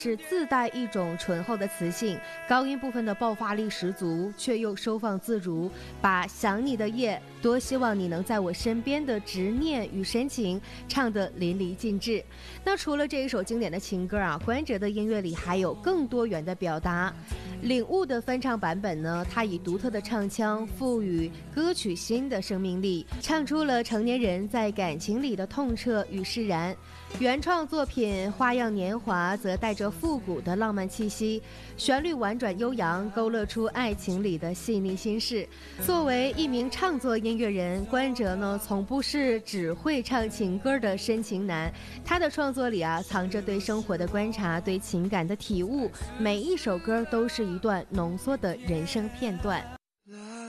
是自带一种醇厚的磁性，高音部分的爆发力十足，却又收放自如，把想你的夜，多希望你能在我身边的执念与深情唱得淋漓尽致。那除了这一首经典的情歌啊，关喆的音乐里还有更多元的表达。领悟的翻唱版本呢，它以独特的唱腔赋予歌曲新的生命力，唱出了成年人在感情里的痛彻与释然。原创作品《花样年华》则带着复古的浪漫气息，旋律婉转悠扬，勾勒出爱情里的细腻心事。作为一名唱作音乐人，关喆呢从不是只会唱情歌的深情男，他的创作里啊藏着对生活的观察，对情感的体悟，每一首歌都是一段浓缩的人生片段。